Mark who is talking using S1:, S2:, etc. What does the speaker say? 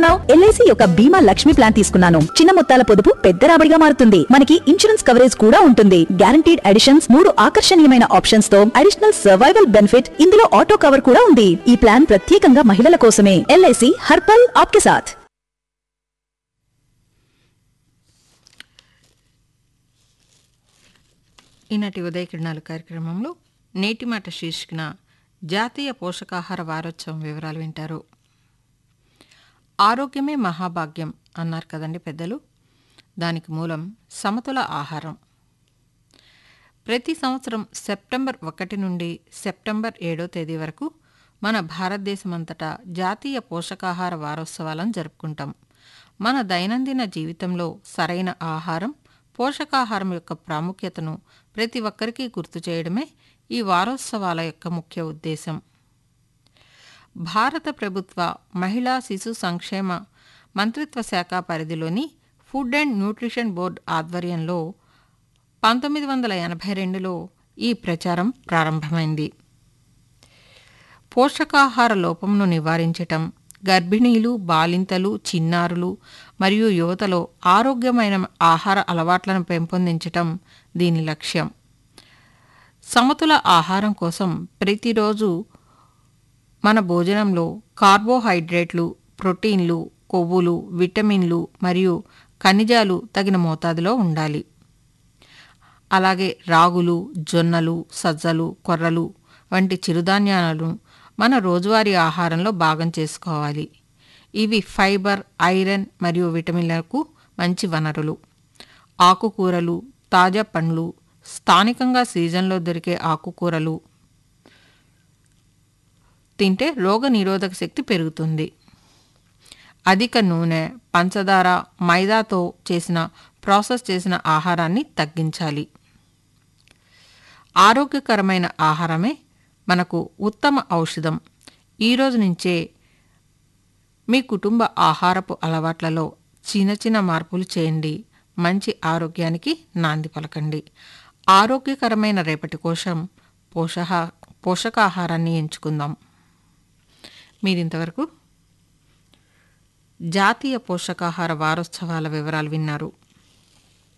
S1: ఆలోచిస్తున్నావు? ఎల్ఐసి యొక్క బీమా లక్ష్మి ప్లాన్ తీసుకున్నాను. చిన్న మొత్తాల పొదుపు పెద్ద రాబడిగా మారుతుంది. మనకి ఇన్సూరెన్స్ కవరేజ్ కూడా ఉంటుంది. గ్యారంటీడ్ అడిషన్స్, 3 ఆకర్షణీయమైన ఆప్షన్స్ తో అడిషనల్ సర్వైవల్ బెనిఫిట్, ఇందులో ఆటో కవర్ కూడా ఉంది. ఈ ప్లాన్ ప్రత్యేకంగా మహిళల కోసమే. ఎల్ఐసి హర్ పల్ ఆప్కే సాథ్.
S2: ఈనాటి ఉదయ కిరణాలు కార్యక్రమంలో నేటి మాట శీర్షికన జాతీయ పోషకాహార వారోత్సవం వివరాలు వింటారు. ఆరోగ్యమే మహాభాగ్యం అన్నారు కదండి పెద్దలు. దానికి మూలం సమతుల ఆహారం. ప్రతి సంవత్సరం సెప్టెంబర్ 1 నుండి సెప్టెంబర్ 7వ తేదీ వరకు మన భారతదేశమంతటా జాతీయ పోషకాహార వారోత్సవాలను జరుపుకుంటాం. మన దైనందిన జీవితంలో సరైన ఆహారం, పోషకాహారం యొక్క ప్రాముఖ్యతను ప్రతి ఒక్కరికి గుర్తు చేయడమే ఈ వారోత్సవాల యొక్క ముఖ్య ఉద్దేశం. భారత ప్రభుత్వ మహిళా శిశు సంక్షేమ మంత్రిత్వ శాఖ పరిధిలోని ఫుడ్ అండ్ న్యూట్రిషన్ బోర్డు ఆధ్వర్యంలో 1982లో ఈ ప్రచారం ప్రారంభమైంది. పోషకాహార లోపంను నివారించటం, గర్భిణీలు, బాలింతలు, చిన్నారులు మరియు యువతలో ఆరోగ్యమైన ఆహార అలవాట్లను పెంపొందించటం దీని లక్ష్యం. సమతుల ఆహారం కోసం ప్రతిరోజు మన భోజనంలో కార్బోహైడ్రేట్లు, ప్రోటీన్లు, కొవ్వులు, విటమిన్లు మరియు ఖనిజాలు తగిన మోతాదులో ఉండాలి. అలాగే రాగులు, జొన్నలు, సజ్జలు, కొర్రలు వంటి చిరుధాన్యాలను మన రోజువారీ ఆహారంలో భాగం చేసుకోవాలి. ఇవి ఫైబర్, ఐరన్ మరియు విటమిన్లకు మంచి వనరులు. ఆకుకూరలు, తాజా పండ్లు, స్థానికంగా సీజన్లో దొరికే ఆకుకూరలు తింటే రోగనిరోధక శక్తి పెరుగుతుంది. అధిక నూనె, పంచదార, మైదాతో చేసిన ప్రాసెస్ చేసిన ఆహారాన్ని తగ్గించాలి. ఆరోగ్యకరమైన ఆహారమే మనకు ఉత్తమ ఔషధం. ఈరోజు నుంచే మీ కుటుంబ ఆహారపు అలవాట్లలో చిన్న చిన్న మార్పులు చేయండి. మంచి ఆరోగ్యానికి నాంది పలకండి. ఆరోగ్యకరమైన రేపటి కోసం పోషకాహారాన్ని ఎంచుకుందాం. మీరింతవరకు జాతీయ పోషకాహార వారోత్సవాల వివరాలు విన్నారు.